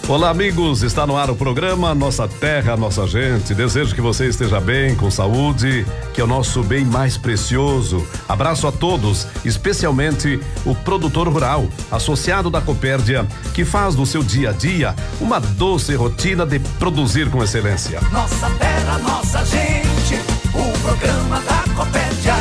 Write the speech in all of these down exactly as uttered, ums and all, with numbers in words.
Olá, amigos, está no ar o programa Nossa Terra, Nossa Gente. Desejo que você esteja bem, com saúde, que é o nosso bem mais precioso. Abraço a todos, especialmente o produtor rural, associado da Copérdia, que faz do seu dia a dia uma doce rotina de produzir com excelência. Nossa Terra, Nossa Gente, o programa da Copérdia.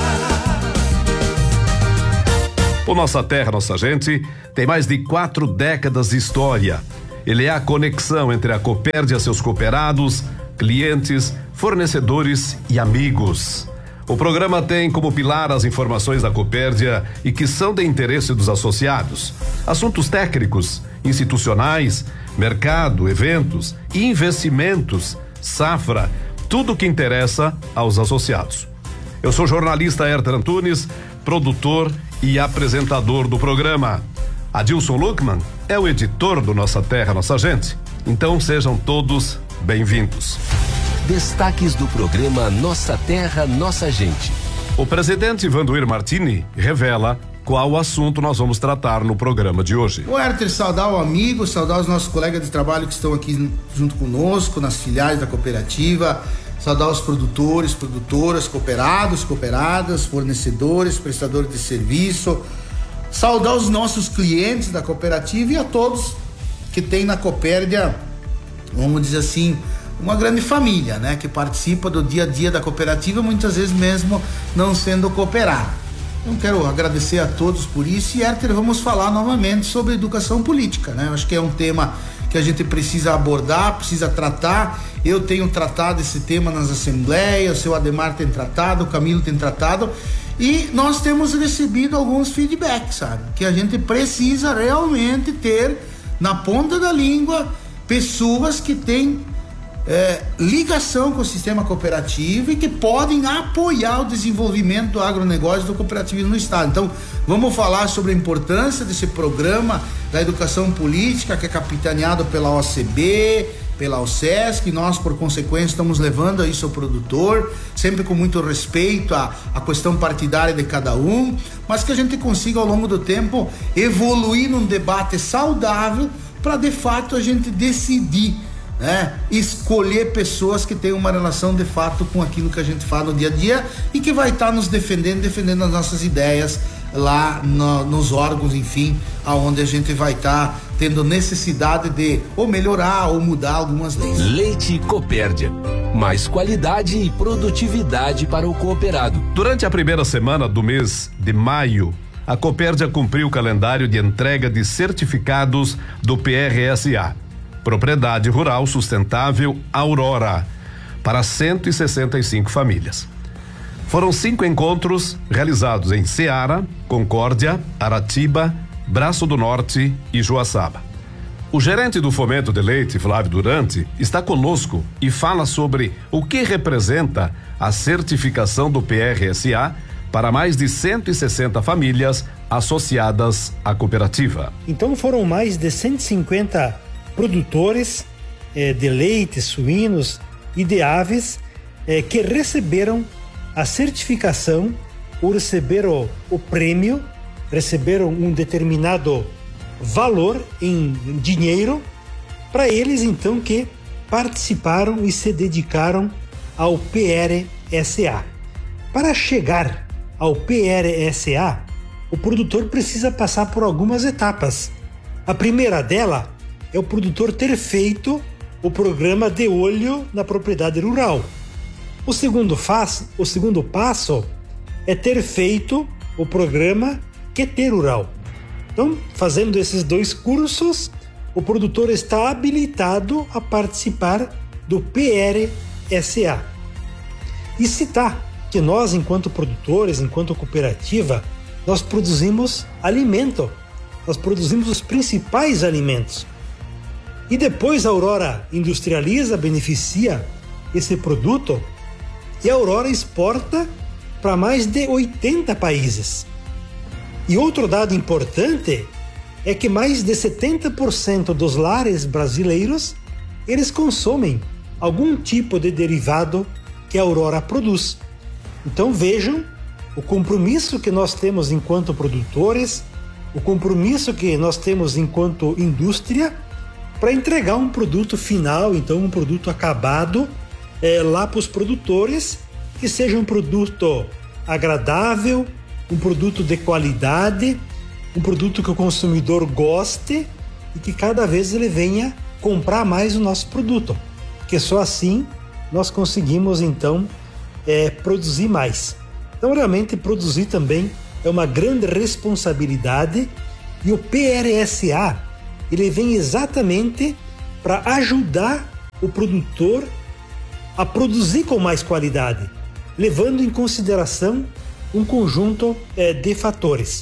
O Nossa Terra, Nossa Gente tem mais de quatro décadas de história. Ele é a conexão entre a Copérdia, seus cooperados, clientes, fornecedores e amigos. O programa tem como pilar as informações da Copérdia e que são de interesse dos associados. Assuntos técnicos, institucionais, mercado, eventos, investimentos, safra, tudo que interessa aos associados. Eu sou o jornalista Herter Antunes, produtor e apresentador do programa. Adilson Luckman é o editor do Nossa Terra, Nossa Gente. Então sejam todos bem-vindos. Destaques do programa Nossa Terra, Nossa Gente. O presidente Vandoir Martini revela qual assunto nós vamos tratar no programa de hoje. O Herter, saudar o amigo, saudar os nossos colegas de trabalho que estão aqui junto conosco, nas filiais da cooperativa, saudar os produtores, produtoras, cooperados, cooperadas, fornecedores, prestadores de serviço, saudar os nossos clientes da cooperativa e a todos que tem na Copérdia, vamos dizer assim, uma grande família, né? Que participa do dia a dia da cooperativa, muitas vezes mesmo não sendo cooperado. Então quero agradecer a todos por isso. E Herter, vamos falar novamente sobre educação política, né? Eu acho que é um tema que a gente precisa abordar, precisa tratar. Eu tenho tratado esse tema nas assembleias, o seu Ademar tem tratado, o Camilo tem tratado, e nós temos recebido alguns feedbacks, sabe? Que a gente precisa realmente ter na ponta da língua pessoas que têm é, ligação com o sistema cooperativo e que podem apoiar o desenvolvimento do agronegócio e do cooperativismo no estado. Então, vamos falar sobre a importância desse programa da educação política, que é capitaneado pela O C B, pela O C E S, que nós, por consequência, estamos levando isso ao produtor, sempre com muito respeito à, à questão partidária de cada um, mas que a gente consiga, ao longo do tempo, evoluir num debate saudável para, de fato, a gente decidir, né, escolher pessoas que tenham uma relação, de fato, com aquilo que a gente faz no dia a dia e que vai estar nos defendendo, defendendo as nossas ideias lá no, nos órgãos, enfim, aonde a gente vai estar tá tendo necessidade de ou melhorar ou mudar algumas leis. Leite Copérdia, mais qualidade e produtividade para o cooperado. Durante a primeira semana do mês de maio, a Copérdia cumpriu o calendário de entrega de certificados do P R S A, Propriedade Rural Sustentável Aurora, para cento e sessenta e cinco famílias. Foram cinco encontros realizados em Ceará, Concórdia, Aratiba, Braço do Norte e Joaçaba. O gerente do Fomento de Leite, Flávio Durante, está conosco e fala sobre o que representa a certificação do P R S A para mais de cento e sessenta famílias associadas à cooperativa. Então foram mais de cento e cinquenta produtores eh, de leite, suínos e de aves eh, que receberam a certificação ou receberam o prêmio, receberam um determinado valor em dinheiro para eles, então, que participaram e se dedicaram ao P R S A. Para chegar ao P R S A, o produtor precisa passar por algumas etapas. A primeira dela é o produtor ter feito o programa de olho na propriedade rural. O segundo, faz, o segundo passo é ter feito o programa Q T Rural. Então, fazendo esses dois cursos, o produtor está habilitado a participar do P R S A. E citar que nós, enquanto produtores, enquanto cooperativa, nós produzimos alimento, nós produzimos os principais alimentos. E depois a Aurora industrializa, beneficia esse produto e a Aurora exporta para mais de oitenta países. E outro dado importante é que mais de setenta por cento dos lares brasileiros, eles consomem algum tipo de derivado que a Aurora produz. Então vejam o compromisso que nós temos enquanto produtores, o compromisso que nós temos enquanto indústria para entregar um produto final, então um produto acabado é, lá para os produtores, que seja um produto agradável, um produto de qualidade, um produto que o consumidor goste e que cada vez ele venha comprar mais o nosso produto, porque só assim nós conseguimos então é, produzir mais. Então realmente produzir também é uma grande responsabilidade e o P R S A ele vem exatamente para ajudar o produtor a produzir com mais qualidade, levando em consideração um conjunto é, de fatores.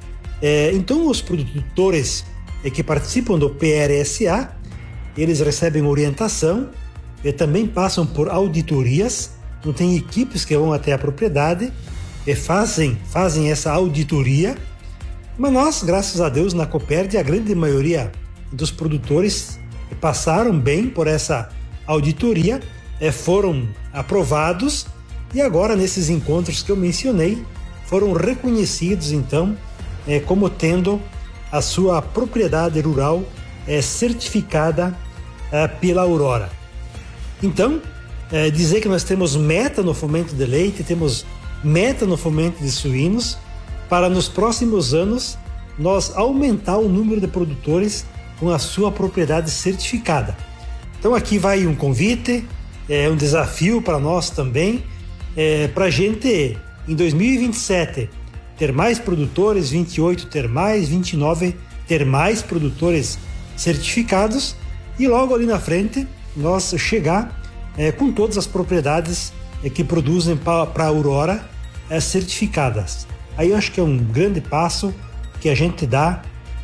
É, então os produtores é, que participam do P R S A, eles recebem orientação e também passam por auditorias. Então tem equipes que vão até a propriedade e fazem, fazem essa auditoria. Mas nós, graças a Deus, na Copérdia, a grande maioria dos produtores que passaram bem por essa auditoria é, foram aprovados e agora nesses encontros que eu mencionei foram reconhecidos então é, como tendo a sua propriedade rural é, certificada é, pela Aurora. Então, é, dizer que nós temos meta no fomento de leite, temos meta no fomento de suínos, para nos próximos anos nós aumentar o número de produtores com a sua propriedade certificada. Então aqui vai um convite, é um desafio para nós também, é, para a gente em dois mil e vinte e sete ter mais produtores, vinte e oito ter mais, vinte e nove ter mais produtores certificados e logo ali na frente nós chegar é, com todas as propriedades é, que produzem para a Aurora é, certificadas. Aí eu acho que é um grande passo que a gente dá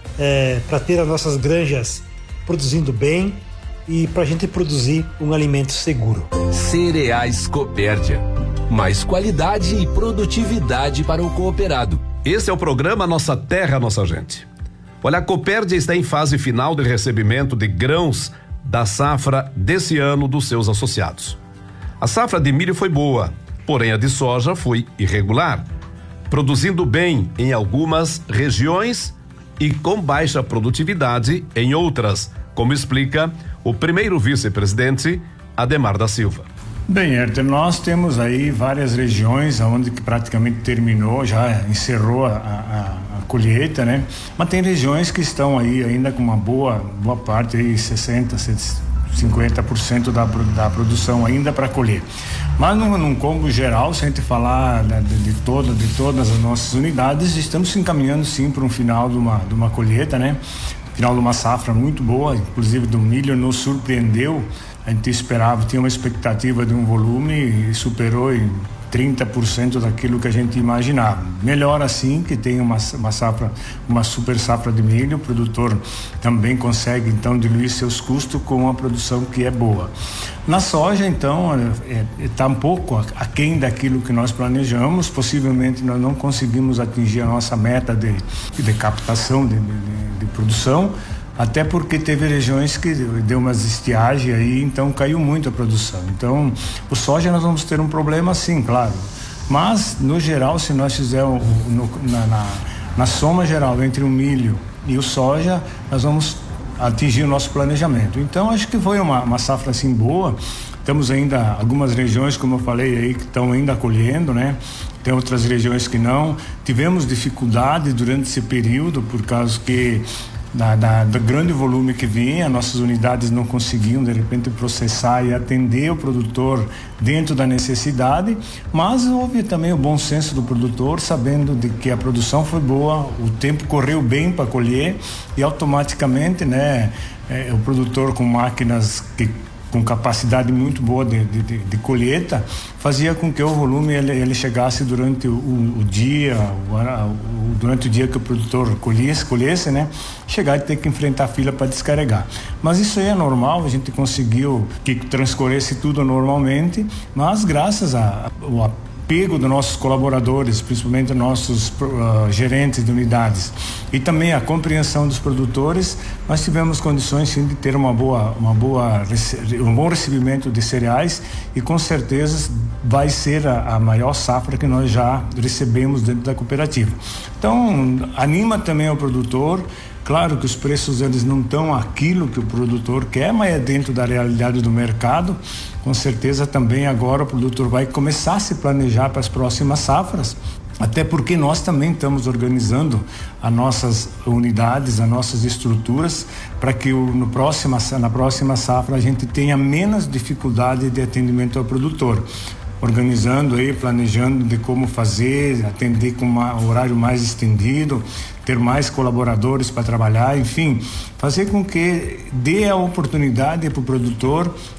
é, para ter as nossas granjas produzindo bem e para a gente produzir um alimento seguro. Cereais Copérdia. Mais qualidade e produtividade para o cooperado. Esse é o programa Nossa Terra, Nossa Gente. Olha, a Copérdia está em fase final de recebimento de grãos da safra desse ano dos seus associados. A safra de milho foi boa, porém a de soja foi irregular, produzindo bem em algumas regiões e com baixa produtividade em outras, como explica o primeiro vice-presidente, Ademar da Silva. Bem, Herter, nós temos aí várias regiões onde que praticamente terminou, já encerrou a, a, a colheita, né? Mas tem regiões que estão aí ainda com uma boa, boa parte, aí sessenta por cento, cinquenta por cento da, da produção ainda para colher. Mas num, num combo geral, se a gente falar né, de, de, toda, de todas as nossas unidades, estamos se encaminhando sim para um final de uma, de uma colheita, né? Final de uma safra muito boa, inclusive do milho nos surpreendeu. A gente esperava, tinha uma expectativa de um volume e superou em trinta por cento daquilo que a gente imaginava. Melhor assim, que tem uma, uma safra, uma super safra de milho, o produtor também consegue então diluir seus custos com uma produção que é boa. Na soja, então, está é, é, um pouco aquém daquilo que nós planejamos, possivelmente nós não conseguimos atingir a nossa meta de, de captação de, de, de produção, até porque teve regiões que deu umas estiagem aí, então caiu muito a produção. Então, o soja nós vamos ter um problema sim, claro. Mas, no geral, se nós fizermos no, na, na, na soma geral entre o milho e o soja, nós vamos atingir o nosso planejamento. Então, acho que foi uma, uma safra assim boa. Temos ainda algumas regiões, como eu falei aí, que estão ainda colhendo, né? Tem outras regiões que não. Tivemos dificuldade durante esse período, por causa que Da, da, do grande volume que vinha, nossas unidades não conseguiam de repente processar e atender o produtor dentro da necessidade, mas houve também o bom senso do produtor, sabendo de que a produção foi boa, o tempo correu bem para colher e automaticamente, né, é, o produtor com máquinas que com capacidade muito boa de, de, de colheita, fazia com que o volume ele, ele chegasse durante o, o dia, o, o, durante o dia que o produtor colhesse, colhesse, né? Chegar e ter que enfrentar a fila para descarregar. Mas isso aí é normal, a gente conseguiu que transcorresse tudo normalmente, mas graças ao apego dos nossos colaboradores, principalmente nossos uh, gerentes de unidades, e também a compreensão dos produtores, nós tivemos condições sim de ter uma boa, uma boa, um bom recebimento de cereais e com certeza vai ser a, a maior safra que nós já recebemos dentro da cooperativa. Então, anima também o produtor. Claro que os preços eles não estão aquilo que o produtor quer, mas é dentro da realidade do mercado. Com certeza também agora o produtor vai começar a se planejar para as próximas safras. Até porque nós também estamos organizando as nossas unidades, as nossas estruturas, para que o, no próxima, na próxima safra a gente tenha menos dificuldade de atendimento ao produtor. Organizando aí, planejando de como fazer, atender com um horário mais estendido, ter mais colaboradores para trabalhar, enfim, fazer com que dê a oportunidade para o produtor